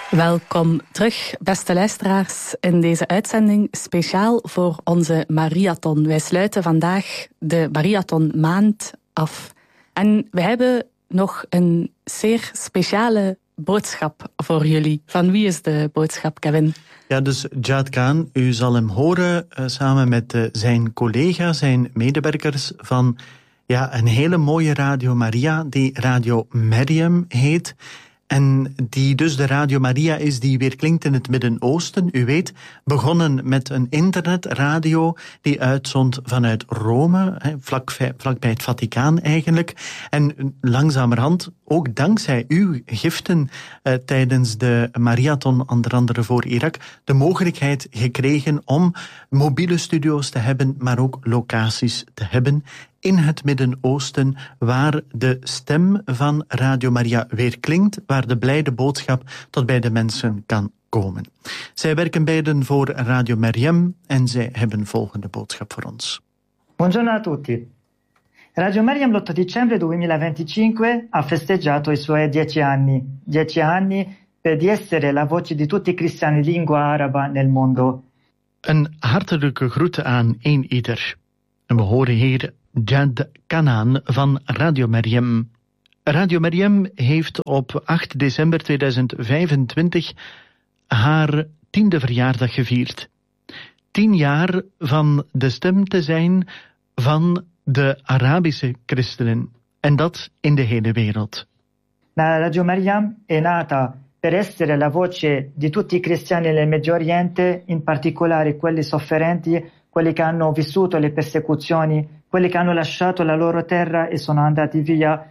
Welkom terug, beste luisteraars, in deze uitzending speciaal voor onze Mariathon. Wij sluiten vandaag de Mariathon maand af. En we hebben nog een zeer speciale boodschap voor jullie. Van wie is de boodschap, Kevin? Ja, dus Jad Khan, u zal hem horen samen met zijn collega, zijn medewerkers van een hele mooie Radio Maria, die Radio Mariam heet. En die dus de Radio Maria is die weer klinkt in het Midden-Oosten. U weet, begonnen met een internetradio die uitzond vanuit Rome, vlakbij het Vaticaan eigenlijk. En langzamerhand, ook dankzij uw giften tijdens de Mariathon, onder andere voor Irak, de mogelijkheid gekregen om mobiele studio's te hebben, maar ook locaties te hebben in het Midden-Oosten, waar de stem van Radio Maria weer klinkt, waar de blijde boodschap tot bij de mensen kan komen. Zij werken beiden voor Radio Mariam en zij hebben volgende boodschap voor ons. Buongiorno a tutti. Radio Mariam l'8 dicembre 2025 ha festeggiato i suoi 10 anni. 10 anni per di essere la voce di tutti i cristiani di lingua araba nel mondo. Een hartelijke groet aan ieder. En we horen hier Jad Khan van Radio Mariam. Radio Mariam heeft op 8 december 2025 haar 10e verjaardag gevierd. 10 jaar van de stem te zijn van de Arabische christenen. En dat in de hele wereld. La Radio Mariam è nata per essere la voce di tutti i cristiani nel Medio Oriente, in particolare quelli sofferenti, quelli che hanno vissuto le persecuzioni, quelli che hanno lasciato la loro terra e sono andati via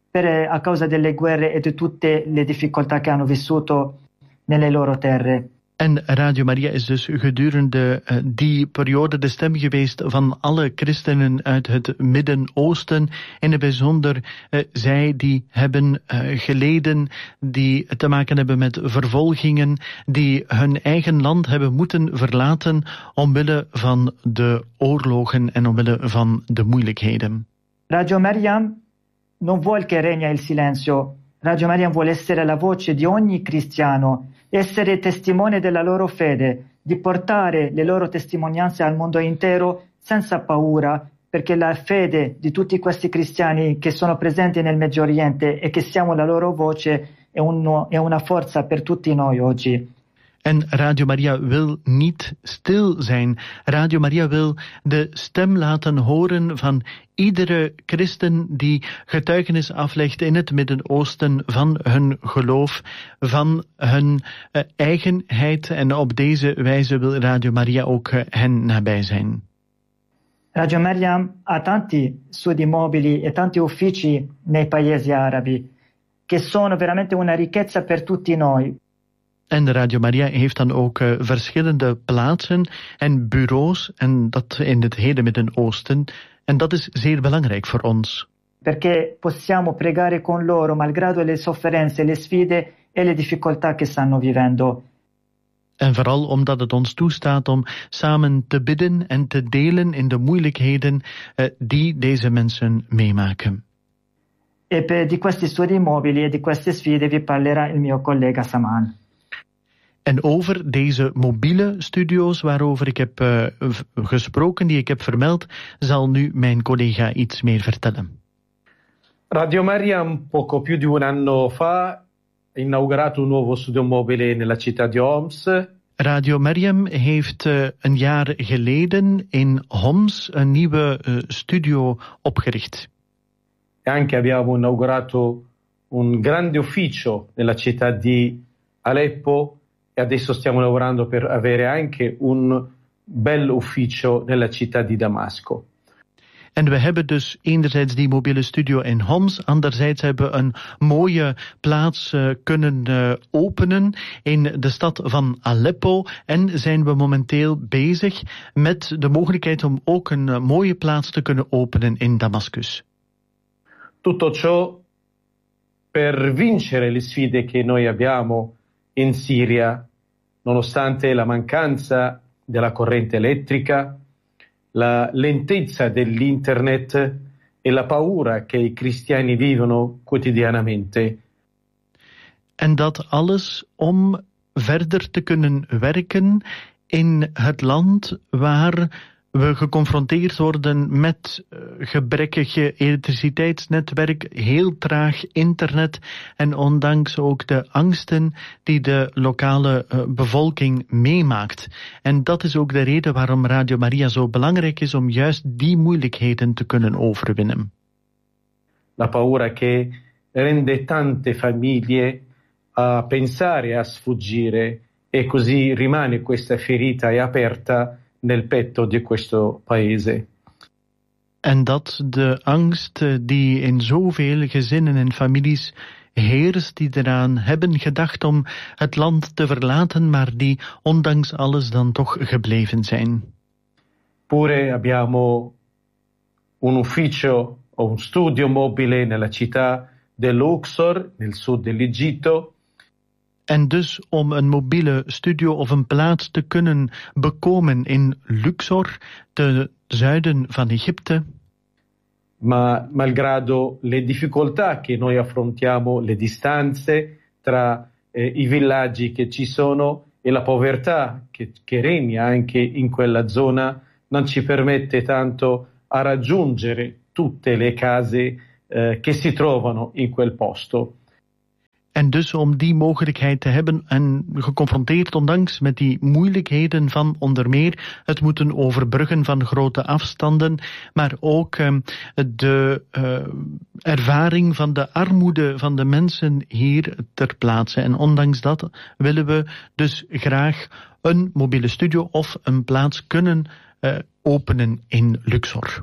a causa delle guerre e di tutte le difficoltà che hanno vissuto nelle loro terre. En Radio Maria is dus gedurende die periode de stem geweest van alle christenen uit het Midden-Oosten. In het bijzonder zij die hebben geleden, die te maken hebben met vervolgingen, die hun eigen land hebben moeten verlaten omwille van de oorlogen en omwille van de moeilijkheden. Radio Mariam non vuol che regna il silenzio. Radio Mariam vuole essere la voce di ogni cristiano, essere testimone della loro fede, di portare le loro testimonianze al mondo intero senza paura, perché la fede di tutti questi cristiani che sono presenti nel Medio Oriente e che siamo la loro voce è una forza per tutti noi oggi. En Radio Maria wil niet stil zijn. Radio Maria wil de stem laten horen van iedere christen die getuigenis aflegt in het Midden-Oosten van hun geloof, van hun eigenheid. En op deze wijze wil Radio Maria ook hen nabij zijn. Radio Mariam ha tanti studi mobili e tanti uffici nei paesi arabi, che sono veramente una ricchezza per tutti noi. En de Radio Maria heeft dan ook verschillende plaatsen en bureaus, en dat in het hele Midden-Oosten. En dat is zeer belangrijk voor ons. Perché possiamo pregare con loro, malgrado le sofferenze, le sfide e le difficoltà che stanno vivendo. En vooral omdat het ons toestaat om samen te bidden en te delen in de moeilijkheden die deze mensen meemaken. E di questi studi mobili e di queste sfide vi parlerà il mio collega Saman. En over deze mobiele studio's waarover ik heb gesproken, die ik heb vermeld, zal nu mijn collega iets meer vertellen. Radio Mariam poco più di un anno fa ha inaugurato un nuovo studio mobile nella città di Homs. Radio Mariam heeft een jaar geleden in Homs een nieuwe studio opgericht. E anche abbiamo inaugurato un grande ufficio nella città di Aleppo. E adesso stiamo lavorando per avere anche un bel ufficio nella città di Damasco. En we hebben dus enerzijds die mobiele studio in Homs, anderzijds hebben we een mooie plaats kunnen openen in de stad van Aleppo en zijn we momenteel bezig met de mogelijkheid om ook een mooie plaats te kunnen openen in Damascus. Tutto ciò per vincere le sfide che noi abbiamo in Siria, nonostante la mancanza della corrente elettrica, la lentezza dell'internet e la paura che i cristiani vivono quotidianamente. En dat alles om verder te kunnen werken in het land waar we geconfronteerd worden met gebrekkige elektriciteitsnetwerk, heel traag internet en ondanks ook de angsten die de lokale bevolking meemaakt. En dat is ook de reden waarom Radio Maria zo belangrijk is om juist die moeilijkheden te kunnen overwinnen. La paura che rende tante famiglie a pensare a sfuggire e così rimane questa ferita aperta nel petto di questo paese. En dat de angst die in zoveel gezinnen en families heerst, die eraan hebben gedacht om het land te verlaten, maar die ondanks alles dan toch gebleven zijn. Pure abbiamo un ufficio o un studio mobile nella città di Luxor, nel sud dell'Egitto. En dus om een mobiele studio of een plaats te kunnen bekomen in Luxor, ten zuiden van Egypte. Ma malgrado le difficoltà che noi affrontiamo, le distanze tra i villaggi che ci sono e la povertà che regna anche in quella zona, non ci permette tanto a raggiungere tutte le case che si trovano in quel posto. En dus om die mogelijkheid te hebben en geconfronteerd ondanks met die moeilijkheden van onder meer het moeten overbruggen van grote afstanden, maar ook de ervaring van de armoede van de mensen hier ter plaatse. En ondanks dat willen we dus graag een mobiele studio of een plaats kunnen openen in Luxor.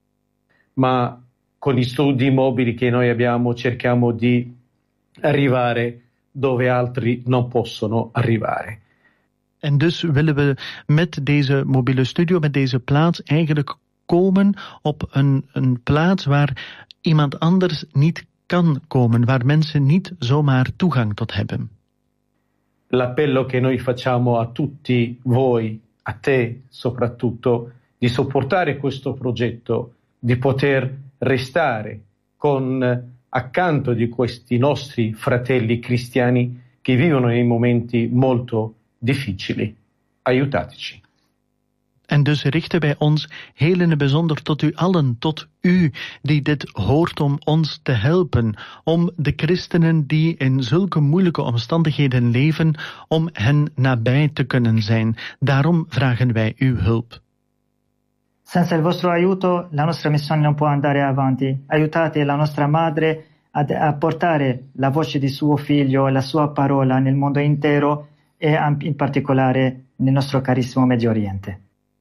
Ma con gli studi mobili che noi abbiamo cerchiamo di arrivare dove altri non possono arrivare. En dus willen we met deze mobiele studio, met deze plaats eigenlijk komen op een plaats waar iemand anders niet kan komen, waar mensen niet zomaar toegang tot hebben. L'appello che noi facciamo a tutti voi, a te soprattutto, di supportare questo progetto, di poter restare con accanto di questi nostri fratelli cristiani che vivono in momenti molto difficili. Aiutateci. En dus richten wij ons heel in het bijzonder tot u allen, tot u die dit hoort, om ons te helpen, om de christenen die in zulke moeilijke omstandigheden leven, om hen nabij te kunnen zijn. Daarom vragen wij uw hulp. Senza il vostro aiuto la nostra missione non può andare avanti. Aiutate la nostra madre a portare la voce di suo figlio e la sua parola nel mondo intero e in particolare nel nostro carissimo Medio Oriente.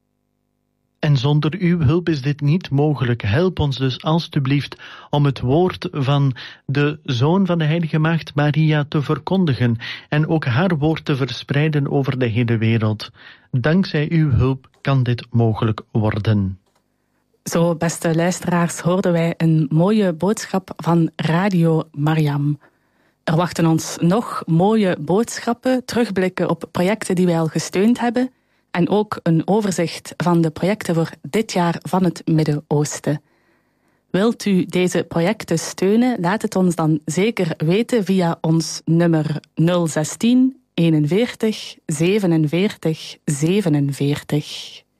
En zonder uw hulp is dit niet mogelijk. Help ons dus alstublieft om het woord van de Zoon van de Heilige Maagd Maria te verkondigen en ook haar woord te verspreiden over de hele wereld. Dankzij uw hulp kan dit mogelijk worden. Zo, beste luisteraars, hoorden wij een mooie boodschap van Radio Mariam. Er wachten ons nog mooie boodschappen, terugblikken op projecten die wij al gesteund hebben en ook een overzicht van de projecten voor dit jaar van het Midden-Oosten. Wilt u deze projecten steunen? Laat het ons dan zeker weten via ons nummer 016 41 47 47.